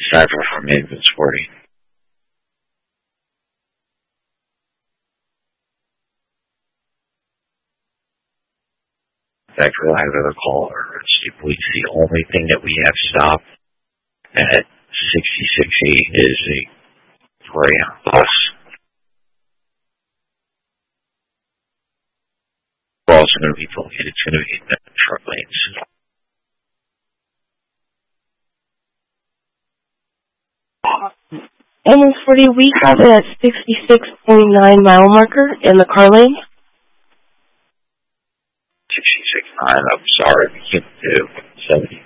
Cypher from inventory. In fact, we'll have another caller. The only thing that we have stopped at 66A is a Greyhound bus. We're also going to be located. It's going to be in the truck lanes. M40, we have it at 66.9 mile marker in the car lane. 66.9, I'm sorry, we can't do 70.